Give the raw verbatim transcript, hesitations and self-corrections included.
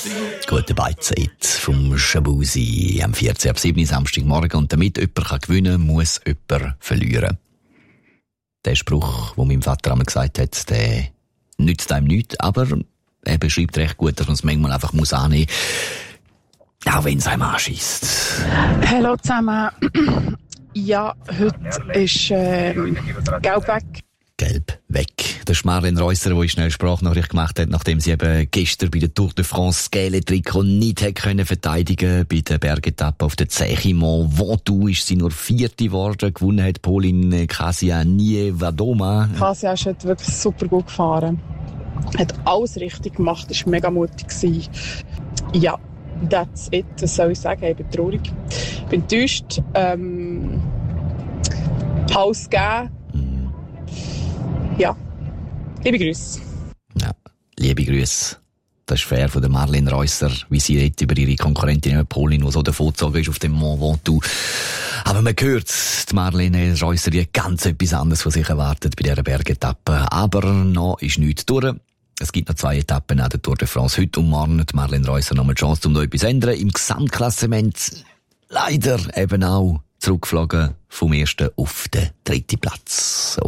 Gute Beizeit vom Shabuzi am vierzehn ab sieben Samstagmorgen. Und damit jemand kann gewinnen, muss jemand verlieren. Der Spruch, den mein Vater einmal gesagt hat, der nützt einem nichts, aber er beschreibt recht gut, dass man es manchmal einfach muss annehmen muss, auch wenn es einem anschießt. Hallo zusammen. Ja, heute ist äh, Gelb weg. Gelb weg. Der Marlene Reusser, der schnell Sprachnachricht gemacht hat, nachdem sie eben gestern bei der Tour de France das gelbe Trikot nicht hat können verteidigen. Bei der Bergetappe auf der Zeche Mont Ventoux ist sie nur Vierte geworden. Gewonnen hat Pauline Kasia Niewedoma. Kasia ist heute wirklich super gut gefahren. Hat alles richtig gemacht, war mega mutig gewesen. Ja, that's it. Das soll ich sagen. Ich bin traurig. Ich bin enttäuscht. Ähm, Haus geben. Ja, liebe Grüße. Ja, liebe Grüße. Das ist fair von der Marlene Reusser, wie sie redet über ihre Konkurrentin Pauline, die so davongezogen ist auf dem Mont Ventoux. Aber man hört, die Marlene Reusser, die hat ganz etwas anderes von sich erwartet bei dieser Bergetappe. Aber noch ist nichts durch. Es gibt noch zwei Etappen an der Tour de France. Heute und morgen hat Marlene Reusser noch eine Chance, um noch etwas zu ändern. Im Gesamtklassement leider eben auch zurückgeflogen vom ersten auf den dritten Platz.